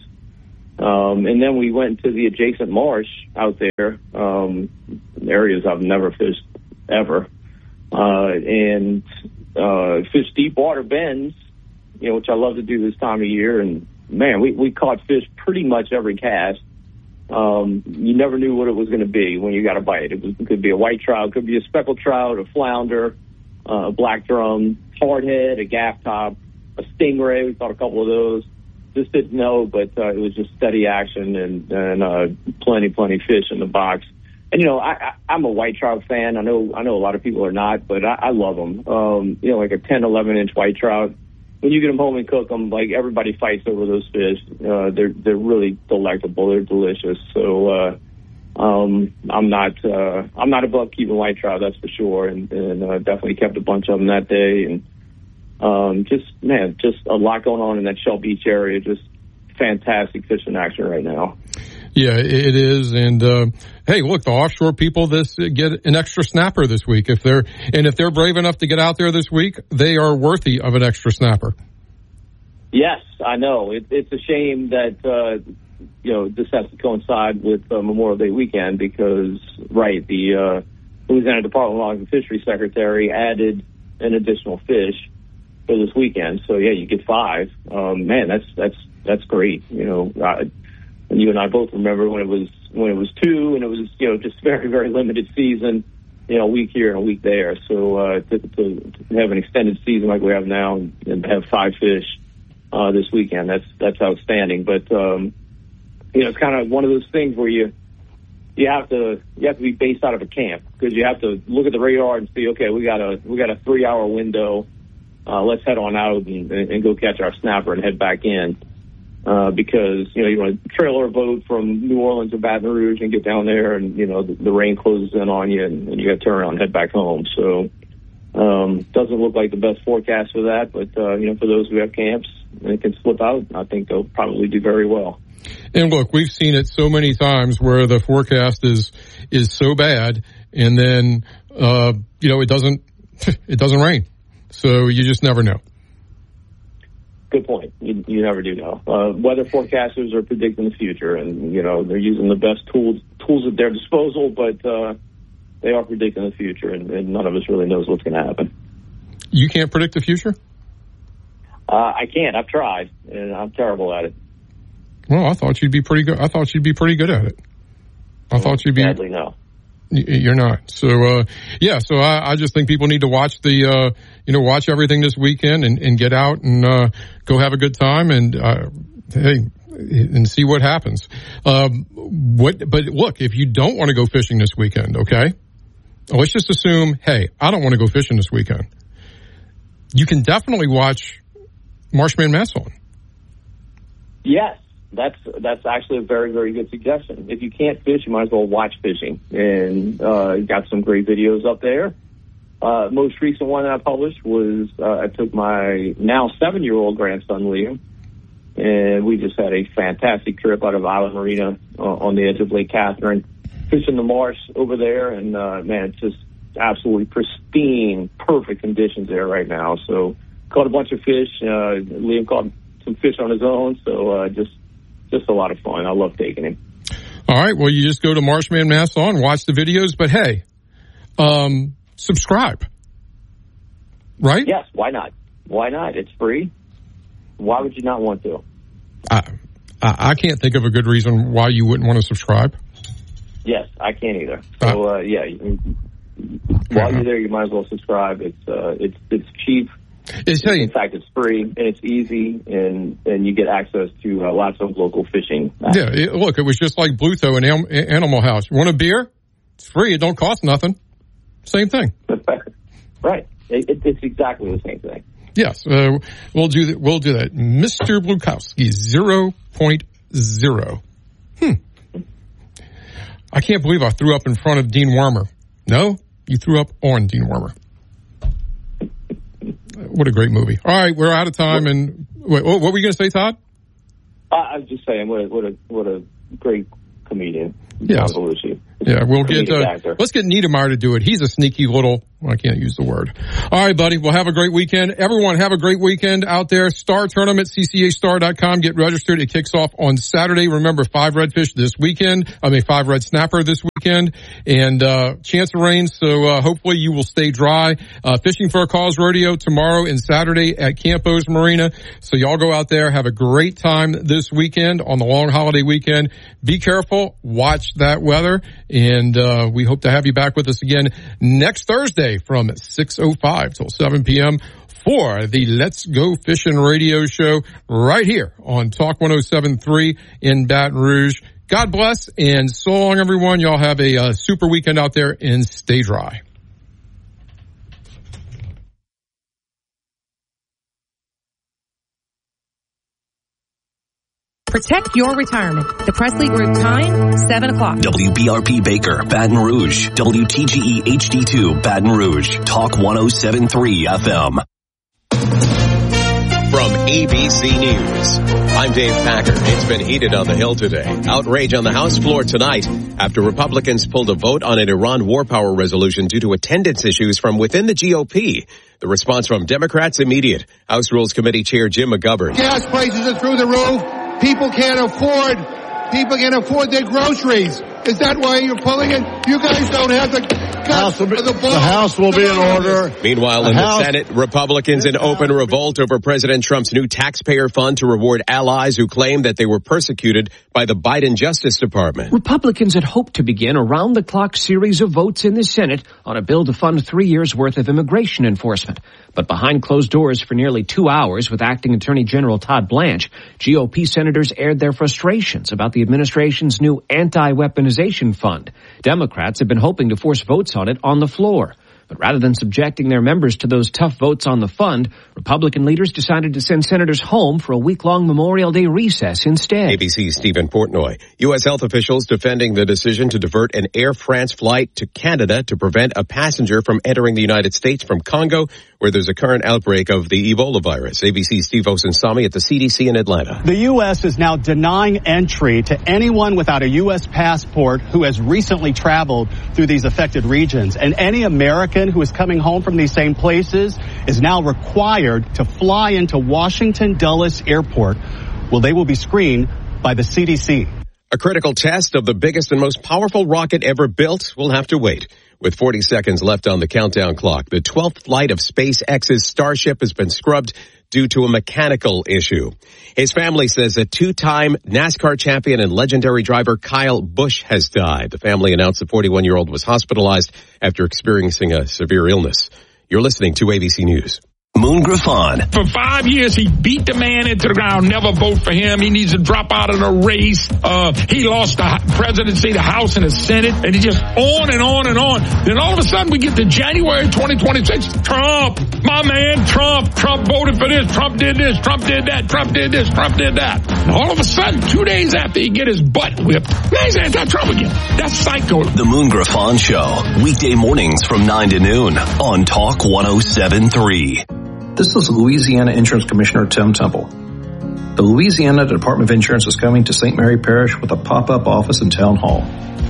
Um, and then we went to the adjacent marsh out there, um, areas I've never fished ever, uh, and uh, fished deep water bends, you know, which I love to do this time of year. And, man, we, we caught fish pretty much every cast. Um, you never knew what it was going to be when you got a bite. It, was, it could be a white trout, it could be a speckled trout, a flounder, uh, a black drum, hardhead, a gaff top, a stingray. We caught a couple of those. Just didn't know, but uh, it was just steady action and, and uh, plenty, plenty fish in the box. And, you know, I, I, I'm a white trout fan. I know I know a lot of people are not, but I, I love them. Um, you know, like a ten, eleven-inch white trout. When you get them home and cook them, like, everybody fights over those fish. Uh, they're they're really delectable. They're delicious. So uh, um, I'm not uh, I'm not above keeping white trout, that's for sure. And, and uh, definitely kept a bunch of them that day. And um, just man, just a lot going on in that Shell Beach area. Just fantastic fishing action right now. Yeah, it is. And uh, hey, look, the offshore people this get an extra snapper this week. If they're and if they're brave enough to get out there this week, they are worthy of an extra snapper. Yes, I know. It, it's a shame that uh, you know this has to coincide with uh, Memorial Day weekend because, right, the uh, Louisiana Department of Wildlife and Fisheries Secretary added an additional fish for this weekend. So yeah, you get five. Um, man, that's that's that's great. You know. I, And you and I both remember when it was when it was two, and it was you know just very very limited season, you know, a week here and a week there. So uh, to, to, to have an extended season like we have now and, and have five fish uh, this weekend, that's that's outstanding. But um, you know, it's kind of one of those things where you you have to you have to be based out of a camp because you have to look at the radar and see, okay, we got a we got a three hour window. Uh, let's head on out and, and go catch our snapper and head back in. Uh, because, you know, you want to trailer a boat from New Orleans to Baton Rouge and get down there and, you know, the, the rain closes in on you and, and you got to turn around and head back home. So, um, doesn't look like the best forecast for that, but, uh, you know, for those who have camps and it can slip out, I think they'll probably do very well. And look, we've seen it so many times where the forecast is, is so bad and then, uh, you know, it doesn't, it doesn't rain. So you just never know. Good point. You, you never do know. Uh, weather forecasters are predicting the future, and you know they're using the best tools tools at their disposal, but uh, they are predicting the future, and, and none of us really knows what's going to happen. You can't predict the future? Uh, I can't. I've tried, and I'm terrible at it. Well, I thought you'd be pretty good. I thought you'd be pretty good at it. I well, thought you'd be. Sadly, no. You're not. So, uh, yeah, so I, I just think people need to watch the, uh, you know, watch everything this weekend and, and get out and, uh, go have a good time and, uh, hey, and see what happens. Um, what, but look, if you don't want to go fishing this weekend, okay, let's just assume, hey, I don't want to go fishing this weekend. You can definitely watch Marshman Mass on. Yes. That's that's actually a very, very good suggestion. If you can't fish, you might as well watch fishing. And uh, got some great videos up there. Uh, most recent one that I published was uh, I took my now seven-year-old grandson, Liam, and we just had a fantastic trip out of Island Marina uh, on the edge of Lake Catherine, fishing the marsh over there. And, uh, man, it's just absolutely pristine, perfect conditions there right now. So caught a bunch of fish. Uh, Liam caught some fish on his own, so uh, just Just a lot of fun. I love taking him. All right. Well, you just go to Marshman Mass on, watch the videos, but hey, um, subscribe. Right? Yes. Why not? Why not? It's free. Why would you not want to? I, I, I can't think of a good reason why you wouldn't want to subscribe. Yes, I can't either. So, uh, yeah, while you're there, you might as well subscribe. It's, uh, it's, it's cheap. It's, hey, in fact, it's free and it's easy, and, and you get access to uh, lots of local fishing. Yeah, it, look, it was just like Bluto and Am- Animal House. You want a beer? It's free. It don't cost nothing. Same thing. Right. It, it, it's exactly the same thing. Yes, uh, we'll do that. We'll do that. Mister Blukowski, zero point zero. Hmm. I can't believe I threw up in front of Dean Wormer. No, you threw up on Dean Wormer. What a great movie. All right, we're out of time. And wait, what were you going to say, Todd? I was just saying, what a, what a, what a great comedian. Yes. John Belushi. Yeah, we'll get, uh, actor. let's get Niedermeyer to do it. He's a sneaky little, I can't use the word. All right, buddy. Well, have a great weekend. Everyone have a great weekend out there. Star Tournament, C C A star dot com. Get registered. It kicks off on Saturday. Remember, five redfish this weekend. I mean, five red snapper this weekend. And, uh, chance of rain. So, uh, hopefully you will stay dry. Uh, Fishing for a Cause rodeo tomorrow and Saturday at Campos Marina. So y'all go out there. Have a great time this weekend on the long holiday weekend. Be careful. Watch that weather. And, uh, we hope to have you back with us again next Thursday from six oh five till seven p.m. for the Let's Go Fishing radio show right here on Talk one oh seven point three in Baton Rouge. God bless and so long, everyone. Y'all have a uh, super weekend out there and stay dry. Protect your retirement. The Presley Group time, seven o'clock. W B R P Baker, Baton Rouge. W T G E H D two, Baton Rouge. Talk one oh seven point three F M. From A B C News, I'm Dave Packer. It's been heated on the Hill today. Outrage on the House floor tonight after Republicans pulled a vote on an Iran war power resolution due to attendance issues from within the G O P. The response from Democrats immediate. House Rules Committee Chair Jim McGovern. Gas prices are through the roof. People can't afford, people can't afford their groceries. Is that why you're pulling it? You guys don't have the guts the, the the House will be in order. Meanwhile, the in House, the Senate, Republicans in open revolt over President Trump's new taxpayer fund to reward allies who claim that they were persecuted by the Biden Justice Department. Republicans had hoped to begin a round-the-clock series of votes in the Senate on a bill to fund three years' worth of immigration enforcement. But behind closed doors for nearly two hours with Acting Attorney General Todd Blanche, G O P senators aired their frustrations about the administration's new anti-weaponization fund. Democrats have been hoping to force votes on it on the floor. But rather than subjecting their members to those tough votes on the fund, Republican leaders decided to send senators home for a week-long Memorial Day recess instead. A B C's Stephen Portnoy. U S health officials defending the decision to divert an Air France flight to Canada to prevent a passenger from entering the United States from Congo, where there's a current outbreak of the Ebola virus. A B C's Steve Osensami at the C D C in Atlanta. The U S is now denying entry to anyone without a U S passport who has recently traveled through these affected regions. And any American who is coming home from these same places is now required to fly into Washington Dulles Airport, where they will be screened by the C D C. A critical test of the biggest and most powerful rocket ever built will have to wait. With forty seconds left on the countdown clock, the twelfth flight of SpaceX's Starship has been scrubbed due to a mechanical issue. His family says that two-time NASCAR champion and legendary driver Kyle Busch has died. The family announced the forty-one-year-old was hospitalized after experiencing a severe illness. You're listening to A B C News. Moon Griffon. For five years, he beat the man into the ground. Never vote for him. He needs to drop out of the race. Uh, he lost the presidency, the House, and the Senate, and he just on and on and on. Then all of a sudden, we get to January twenty twenty-six. Trump, my man, Trump. Trump voted for this. Trump did this. Trump did that. Trump did this. Trump did that. And all of a sudden, two days after he get his butt whipped, now he's anti-Trump again. That's psycho. The Moon Griffon Show, weekday mornings from nine to noon on Talk one oh seven point three. This is Louisiana Insurance Commissioner Tim Temple. The Louisiana Department of Insurance is coming to Saint Mary Parish with a pop-up office and town hall.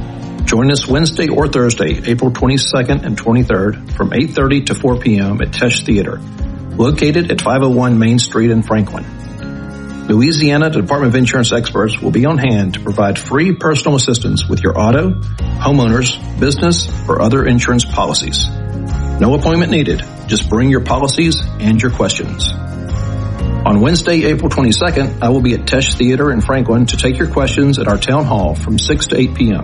Join us Wednesday or Thursday, April twenty-second and twenty-third from eight thirty to four p.m. at Tesh Theater, located at five oh one Main Street in Franklin. Louisiana Department of Insurance experts will be on hand to provide free personal assistance with your auto, homeowners, business, or other insurance policies. No appointment needed. Just bring your policies and your questions. On Wednesday, April twenty-second, I will be at Tesh Theater in Franklin to take your questions at our town hall from six to eight p.m.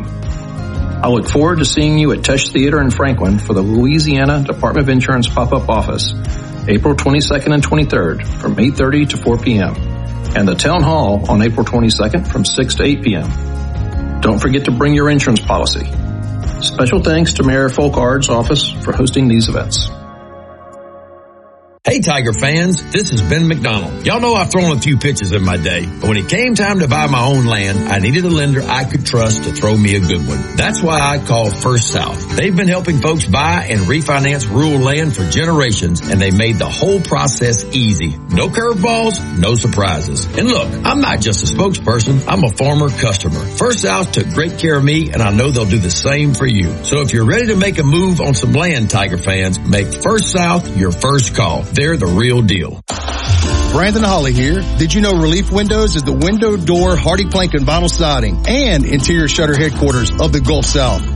I look forward to seeing you at Tesh Theater in Franklin for the Louisiana Department of Insurance pop-up office, April twenty-second and twenty-third from eight thirty to four p.m. and the town hall on April twenty-second from six to eight p.m. Don't forget to bring your insurance policy. Special thanks to Mayor Folkard's office for hosting these events. Hey Tiger fans, this is Ben McDonald. Y'all know I've thrown a few pitches in my day, but when it came time to buy my own land, I needed a lender I could trust to throw me a good one. That's why I called First South. They've been helping folks buy and refinance rural land for generations, and they made the whole process easy. No curveballs, no surprises. And look, I'm not just a spokesperson, I'm a former customer. First South took great care of me, and I know they'll do the same for you. So if you're ready to make a move on some land, Tiger fans, make First South your first call. They're the real deal. Brandon Holly here. Did you know Relief Windows is the window, door, hardy plank, and vinyl siding and interior shutter headquarters of the Gulf South?